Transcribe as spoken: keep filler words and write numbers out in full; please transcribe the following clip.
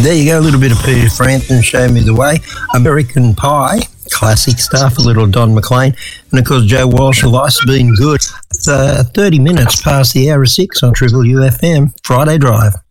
There you go, a little bit of Peter Frampton, Show Me the Way. American Pie, classic stuff, a little Don McLean. And, of course, Joe Walsh, Life's Been Good. It's uh, thirty minutes past the hour of six on Triple U F M, Friday Drive.